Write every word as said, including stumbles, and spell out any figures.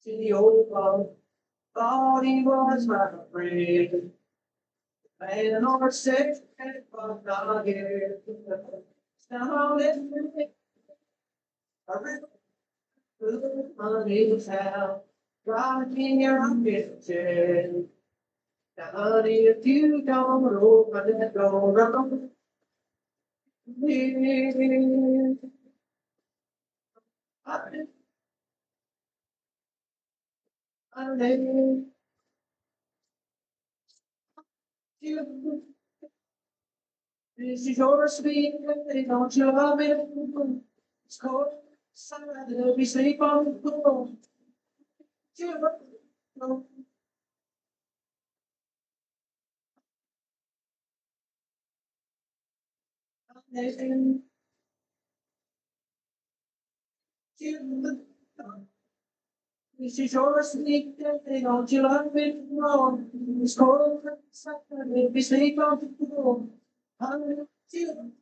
to the old love. Thought he was my friend. And our sick and but not here. Now let me a little money town. Drive me here on fifteen. Now, honey, if you don't open that door, I'm here. I'm there. You, this is your speed, don't you love it? It's cold, Sunday, we sleep on the floor. You know, you, you, this is your speed, don't you love it? No, it's cold, Sunday, we sleep on the floor. You,